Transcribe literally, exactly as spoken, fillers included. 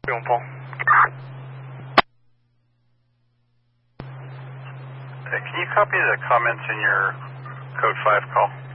Doing Paul. Hey, can you copy the comments in your code five call?